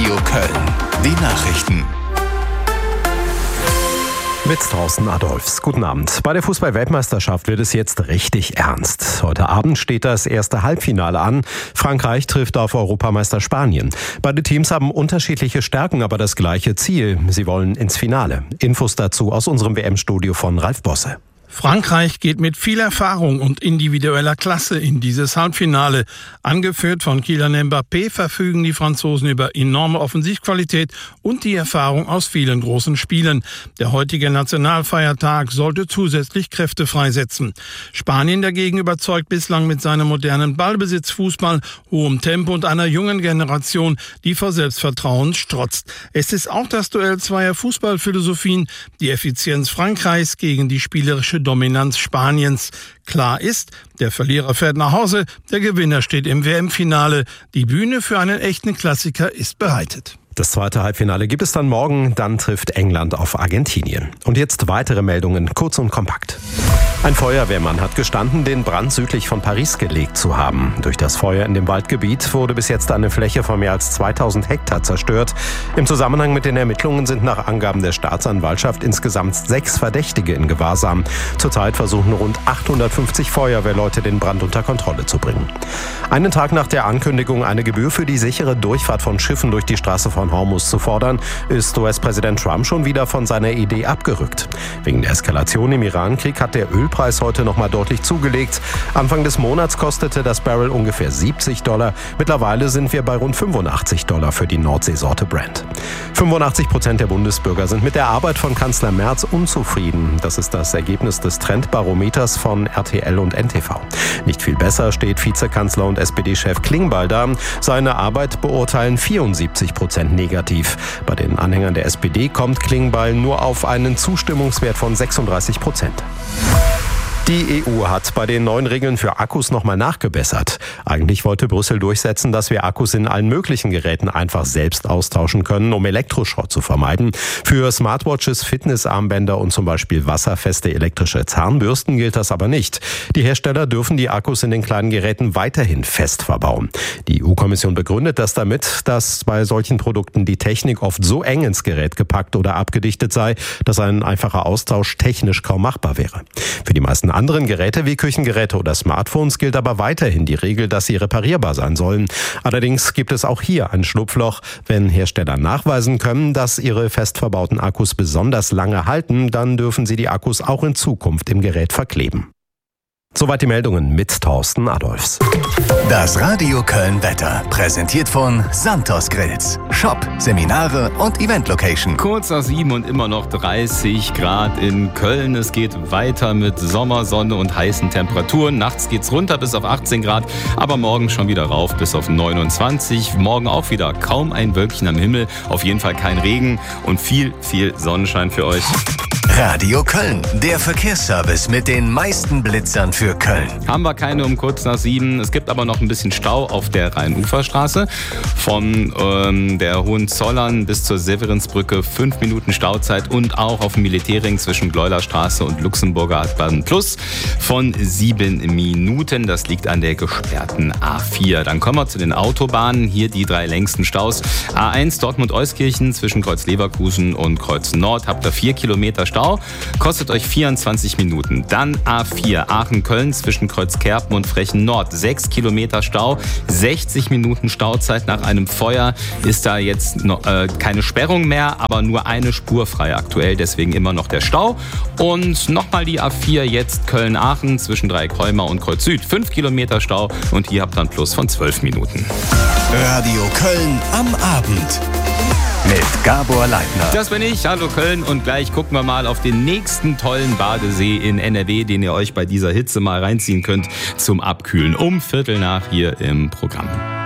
Radio Köln. Die Nachrichten. Mit Thorsten Adolfs. Guten Abend. Bei der Fußball-Weltmeisterschaft wird es jetzt richtig ernst. Heute Abend steht das erste Halbfinale an. Frankreich trifft auf Europameister Spanien. Beide Teams haben unterschiedliche Stärken, aber das gleiche Ziel. Sie wollen ins Finale. Infos dazu aus unserem WM-Studio von Ralf Bosse. Frankreich geht mit viel Erfahrung und individueller Klasse in dieses Halbfinale. Angeführt von Kylian Mbappé verfügen die Franzosen über enorme Offensivqualität und die Erfahrung aus vielen großen Spielen. Der heutige Nationalfeiertag sollte zusätzlich Kräfte freisetzen. Spanien dagegen überzeugt bislang mit seinem modernen Ballbesitzfußball, hohem Tempo und einer jungen Generation, die vor Selbstvertrauen strotzt. Es ist auch das Duell zweier Fußballphilosophien, die Effizienz Frankreichs gegen die spielerische Dominanz Spaniens. Klar ist, der Verlierer fährt nach Hause, der Gewinner steht im WM-Finale. Die Bühne für einen echten Klassiker ist bereitet. Das zweite Halbfinale gibt es dann morgen, dann trifft England auf Argentinien. Und jetzt weitere Meldungen, kurz und kompakt. Ein Feuerwehrmann hat gestanden, den Brand südlich von Paris gelegt zu haben. Durch das Feuer in dem Waldgebiet wurde bis jetzt eine Fläche von mehr als 2000 Hektar zerstört. Im Zusammenhang mit den Ermittlungen sind nach Angaben der Staatsanwaltschaft insgesamt 6 Verdächtige in Gewahrsam. Zurzeit versuchen rund 850 Feuerwehrleute, den Brand unter Kontrolle zu bringen. Einen Tag nach der Ankündigung, eine Gebühr für die sichere Durchfahrt von Schiffen durch die Straße von Hormuz zu fordern, ist US-Präsident Trump schon wieder von seiner Idee abgerückt. Wegen der Eskalation im Iran-Krieg hat der Ölpreis heute nochmal deutlich zugelegt. Anfang des Monats kostete das Barrel ungefähr $70. Mittlerweile sind wir bei rund $85 für die Nordseesorte Brent. 85% der Bundesbürger sind mit der Arbeit von Kanzler Merz unzufrieden. Das ist das Ergebnis des Trendbarometers von RTL und NTV. Nicht viel besser steht Vizekanzler und SPD-Chef Klingbeil da. Seine Arbeit beurteilen 74% negativ. Bei den Anhängern der SPD kommt Klingbeil nur auf einen Zustimmungswert von 36%. Die EU hat bei den neuen Regeln für Akkus nochmal nachgebessert. Eigentlich wollte Brüssel durchsetzen, dass wir Akkus in allen möglichen Geräten einfach selbst austauschen können, um Elektroschrott zu vermeiden. Für Smartwatches, Fitnessarmbänder und zum Beispiel wasserfeste elektrische Zahnbürsten gilt das aber nicht. Die Hersteller dürfen die Akkus in den kleinen Geräten weiterhin fest verbauen. Die EU-Kommission begründet das damit, dass bei solchen Produkten die Technik oft so eng ins Gerät gepackt oder abgedichtet sei, dass ein einfacher Austausch technisch kaum machbar wäre. Für die meisten anderen Geräte wie Küchengeräte oder Smartphones gilt aber weiterhin die Regel, dass sie reparierbar sein sollen. Allerdings gibt es auch hier ein Schlupfloch. Wenn Hersteller nachweisen können, dass ihre fest verbauten Akkus besonders lange halten, dann dürfen sie die Akkus auch in Zukunft im Gerät verkleben. Soweit die Meldungen mit Thorsten Adolfs. Das Radio Köln Wetter, präsentiert von Santos Grills. Shop, Seminare und Event-Location. Kurz nach 7 und immer noch 30 Grad in Köln. Es geht weiter mit Sommersonne und heißen Temperaturen. Nachts geht's runter bis auf 18 Grad, aber morgen schon wieder rauf bis auf 29. Morgen auch wieder kaum ein Wölkchen am Himmel. Auf jeden Fall kein Regen und viel Sonnenschein für euch. Radio Köln, der Verkehrsservice mit den meisten Blitzern für Köln. Haben wir keine um kurz nach 7. Es gibt aber noch ein bisschen Stau auf der Rhein-Ufer-Straße. Von der Hohenzollern bis zur Severinsbrücke 5 Minuten Stauzeit und auch auf dem Militärring zwischen Gleulerstraße und Luxemburger Adbahn Plus von 7 Minuten. Das liegt an der gesperrten A4. Dann kommen wir zu den Autobahnen. Hier die 3 längsten Staus. A1 Dortmund-Euskirchen zwischen Kreuz Leverkusen und Kreuz Nord. Habt ihr 4 Kilometer Stau. Kostet euch 24 Minuten. Dann A4 Aachen-Köln zwischen Kreuzkerpen und Frechen Nord. 6 Kilometer Stau, 60 Minuten Stauzeit. Nach einem Feuer ist da jetzt noch, keine Sperrung mehr, aber nur eine Spur frei aktuell. Deswegen immer noch der Stau. Und nochmal die A4 jetzt Köln-Aachen zwischen Dreieckholmer und Kreuz Süd. 5 Kilometer Stau und hier habt ihr einen Plus von 12 Minuten. Radio Köln am Abend. Mit Gabor Leitner. Das bin ich, hallo Köln, und gleich gucken wir mal auf den nächsten tollen Badesee in NRW, den ihr euch bei dieser Hitze mal reinziehen könnt zum Abkühlen. Um 7:15 hier im Programm.